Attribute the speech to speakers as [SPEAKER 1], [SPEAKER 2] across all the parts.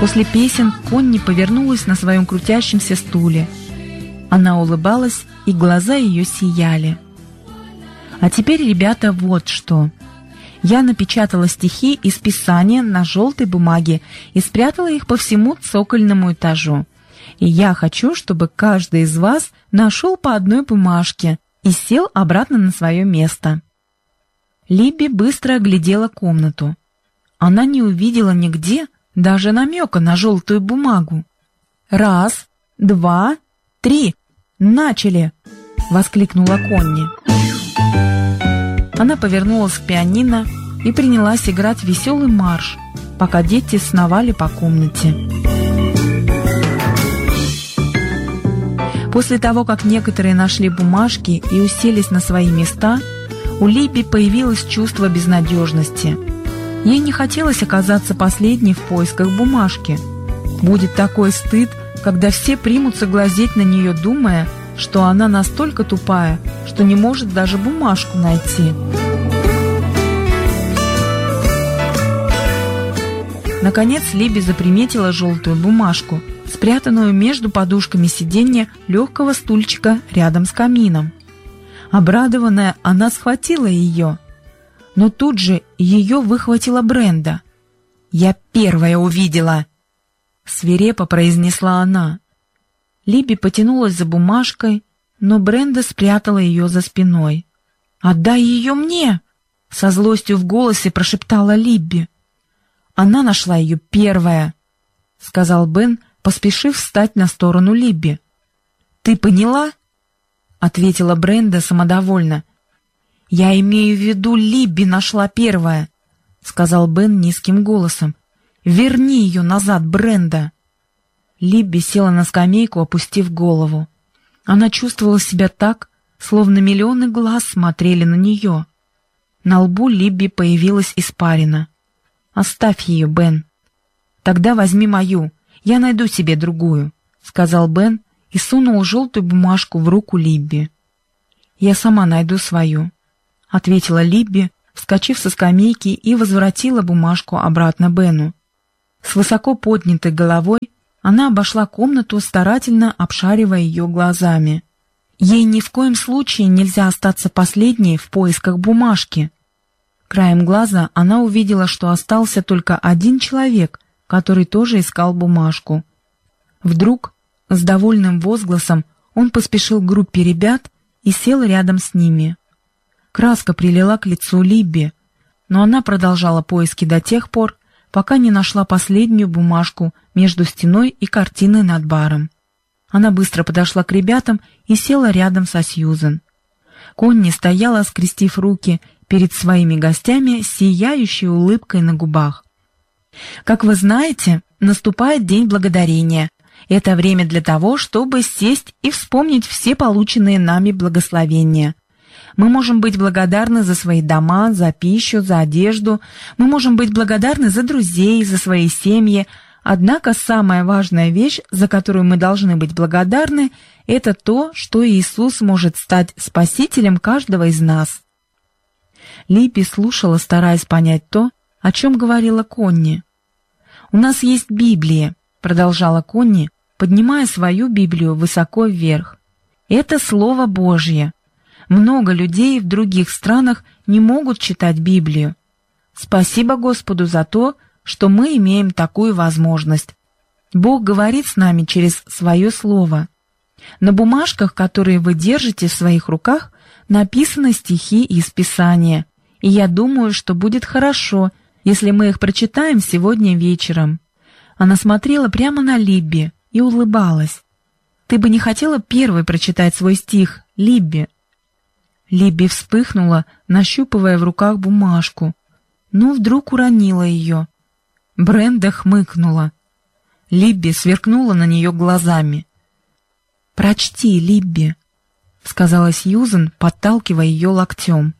[SPEAKER 1] После песен Конни повернулась на своем крутящемся стуле. Она улыбалась, и глаза ее сияли. А теперь, ребята, вот что. Я напечатала стихи из Писания на желтой бумаге и спрятала их по всему цокольному этажу. И я хочу, чтобы каждый из вас нашел по одной бумажке и сел обратно на свое место. Либби быстро оглядела комнату. Она не увидела нигде даже намека на желтую бумагу. «Раз, два, три! Начали!» — воскликнула Конни. Она повернулась к пианино и принялась играть веселый марш, пока дети сновали по комнате. После того, как некоторые нашли бумажки и уселись на свои места, у Либби появилось чувство безнадежности. Ей не хотелось оказаться последней в поисках бумажки. Будет такой стыд, когда все примутся глазеть на нее, думая, что она настолько тупая, что не может даже бумажку найти. Наконец Либби заприметила желтую бумажку, спрятанную между подушками сиденья легкого стульчика рядом с камином. Обрадованная, она схватила ее, но тут же ее выхватила Бренда. «Я первая увидела!» — свирепо произнесла она. Либби потянулась за бумажкой, но Бренда спрятала ее за спиной. «Отдай ее мне!» — со злостью в голосе прошептала Либби. «Она нашла ее первая», — сказал Бен, поспешив встать на сторону Либби. «Ты поняла?» — ответила Бренда самодовольно. «Я имею в виду, Либби нашла первая», — сказал Бен низким голосом. «Верни ее назад, Бренда». Либби села на скамейку, опустив голову. Она чувствовала себя так, словно миллионы глаз смотрели на нее. На лбу Либби появилась испарина. «Оставь ее, Бен. Тогда возьми мою, я найду себе другую», — сказал Бен и сунул желтую бумажку в руку Либби. «Я сама найду свою», — ответила Либби, вскочив со скамейки и возвратила бумажку обратно Бену. С высоко поднятой головой она обошла комнату, старательно обшаривая ее глазами. Ей ни в коем случае нельзя остаться последней в поисках бумажки. Краем глаза она увидела, что остался только один человек, который тоже искал бумажку. Вдруг, с довольным возгласом, он поспешил к группе ребят и сел рядом с ними. Краска прилила к лицу Либби, но она продолжала поиски до тех пор, пока не нашла последнюю бумажку между стеной и картиной над баром. Она быстро подошла к ребятам и села рядом со Сьюзен. Конни стояла, скрестив руки перед своими гостями с сияющей улыбкой на губах. «Как вы знаете, наступает День Благодарения. Это время для того, чтобы сесть и вспомнить все полученные нами благословения. Мы можем быть благодарны за свои дома, за пищу, за одежду. Мы можем быть благодарны за друзей, за свои семьи. Однако самая важная вещь, за которую мы должны быть благодарны, это то, что Иисус может стать спасителем каждого из нас». Либби слушала, стараясь понять то, о чем говорила Конни. «У нас есть Библия», — продолжала Конни, поднимая свою Библию высоко вверх. «Это Слово Божье. Много людей в других странах не могут читать Библию. Спасибо Господу за то, что мы имеем такую возможность. Бог говорит с нами через свое Слово. На бумажках, которые вы держите в своих руках, написаны стихи из Писания, и я думаю, что будет хорошо, если мы их прочитаем сегодня вечером». Она смотрела прямо на Либби и улыбалась. «Ты бы не хотела первой прочитать свой стих, Либби?» Либби вспыхнула, нащупывая в руках бумажку, но вдруг уронила ее. Бренда хмыкнула. Либби сверкнула на нее глазами. «Прочти, Либби», — сказала Сьюзен, подталкивая ее локтем.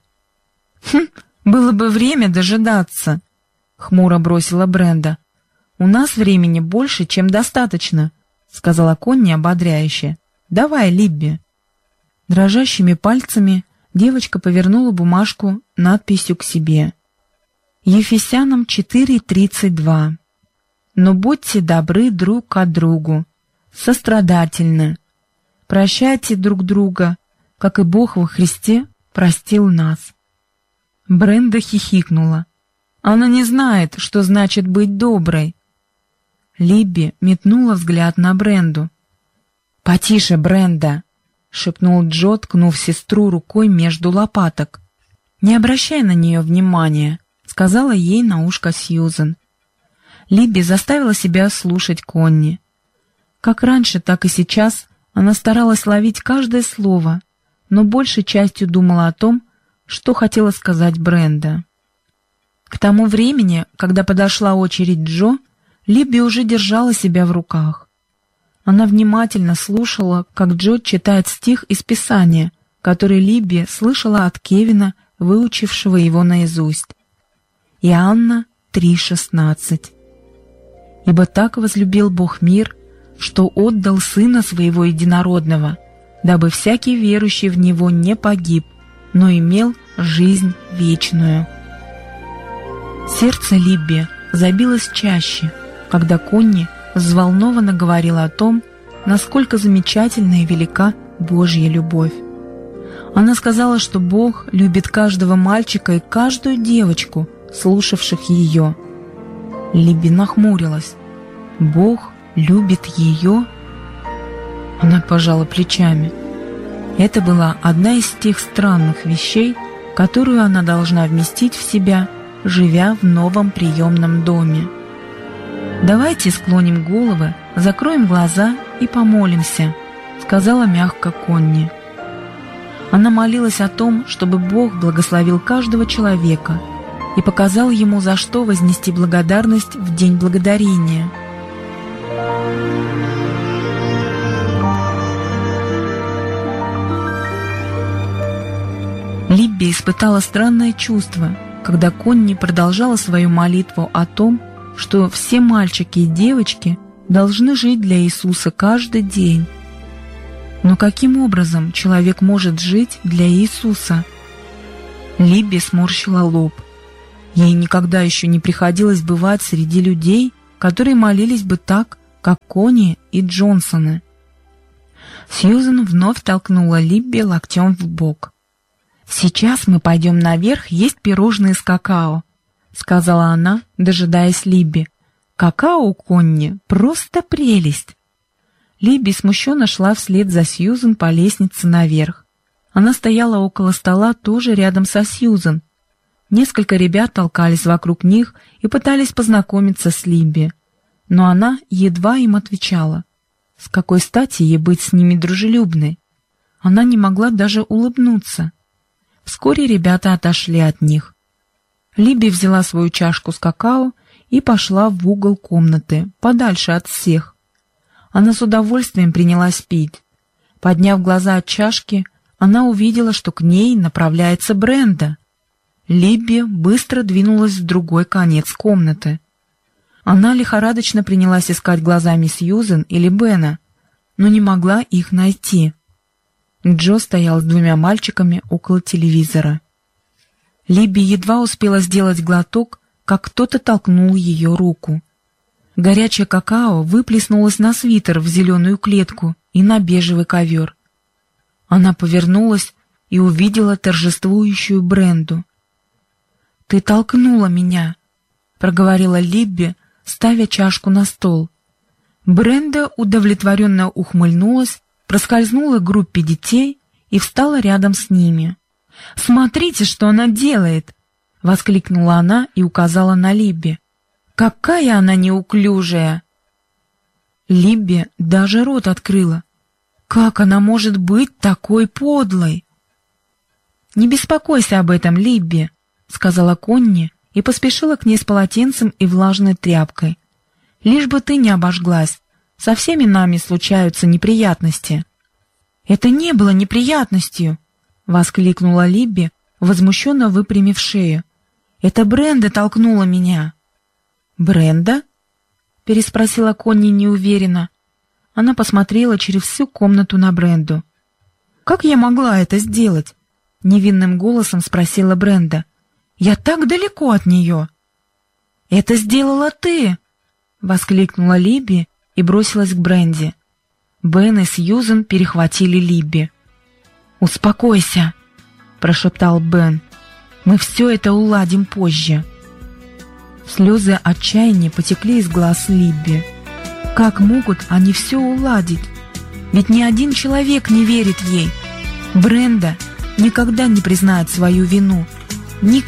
[SPEAKER 1] «Было бы время дожидаться», — хмуро бросила Бренда. «У нас времени больше, чем достаточно», — сказала Конни ободряюще. «Давай, Либби». Дрожащими пальцами девочка повернула бумажку надписью к себе. Ефесянам 4:32. но будьте добры друг к другу, сострадательны. Прощайте друг друга, как и Бог во Христе простил нас». Бренда хихикнула. «Она не знает, что значит быть доброй». Либби метнула взгляд на Бренду. «Потише, Бренда!» — шепнул Джо, ткнув сестру рукой между лопаток. «Не обращай на нее внимания», — сказала ей на ушко Сьюзен. Либби заставила себя слушать Конни. Как раньше, так и сейчас она старалась ловить каждое слово, но большей частью думала о том, что хотела сказать Бренда. К тому времени, когда подошла очередь Джо, Либби уже держала себя в руках. Она внимательно слушала, как Джо читает стих из Писания, который Либби слышала от Кевина, выучившего его наизусть. Иоанна 3,16. «Ибо так возлюбил Бог мир, что отдал Сына Своего Единородного, дабы всякий верующий в Него не погиб, но имел жизнь вечную». Сердце Либби забилось чаще, когда Конни взволнованно говорила о том, насколько замечательна и велика Божья любовь. Она сказала, что Бог любит каждого мальчика и каждую девочку, слушавших ее. Либби нахмурилась. «Бог любит ее?» Она пожала плечами. Это была одна из тех странных вещей, которую она должна вместить в себя, живя в новом приемном доме. «Давайте склоним головы, закроем глаза и помолимся», — сказала мягко Конни. Она молилась о том, чтобы Бог благословил каждого человека и показал ему, за что вознести благодарность в День Благодарения. Либби испытала странное чувство, когда Конни продолжала свою молитву о том, что все мальчики и девочки должны жить для Иисуса каждый день. Но каким образом человек может жить для Иисуса? Либби сморщила лоб. Ей никогда еще не приходилось бывать среди людей, которые молились бы так, как Конни и Джонсоны. Сьюзен вновь толкнула Либби локтем в бок. «Сейчас мы пойдем наверх есть пирожные с какао», — сказала она, дожидаясь Либби. «Какао у Конни просто прелесть». Либби смущенно шла вслед за Сьюзен по лестнице наверх. Она стояла около стола тоже рядом со Сьюзен. Несколько ребят толкались вокруг них и пытались познакомиться с Либби. Но она едва им отвечала. С какой стати ей быть с ними дружелюбной? Она не могла даже улыбнуться. Вскоре ребята отошли от них. Либби взяла свою чашку с какао и пошла в угол комнаты, подальше от всех. Она с удовольствием принялась пить. Подняв глаза от чашки, она увидела, что к ней направляется Бренда. Либби быстро двинулась в другой конец комнаты. Она лихорадочно принялась искать глазами Сьюзен или Бена, но не могла их найти. Джо стоял с двумя мальчиками около телевизора. Либби едва успела сделать глоток, как кто-то толкнул ее руку. Горячее какао выплеснулось на свитер в зеленую клетку и на бежевый ковер. Она повернулась и увидела торжествующую Бренду. «Ты толкнула меня», — проговорила Либби, ставя чашку на стол. Бренда удовлетворенно ухмыльнулась, проскользнула к группе детей и встала рядом с ними. «Смотрите, что она делает!» — воскликнула она и указала на Либби. «Какая она неуклюжая!» Либби даже рот открыла. «Как она может быть такой подлой?» «Не беспокойся об этом, Либби», — сказала Конни и поспешила к ней с полотенцем и влажной тряпкой. «Лишь бы ты не обожглась. Со всеми нами случаются неприятности». «Это не было неприятностью!» — воскликнула Либби, возмущенно выпрямив шею. «Это Бренда толкнула меня». «Бренда?» — переспросила Конни неуверенно. Она посмотрела через всю комнату на Бренду. «Как я могла это сделать?» — невинным голосом спросила Бренда. «Я так далеко от нее». «Это сделала ты!» — воскликнула Либби и бросилась к Бренди. Бен и Сьюзен перехватили Либби. «Успокойся», — прошептал Бен. «Мы все это уладим позже». Слезы отчаяния потекли из глаз Либби. Как могут они все уладить? Ведь ни один человек не верит ей. Бренда никогда не признает свою вину.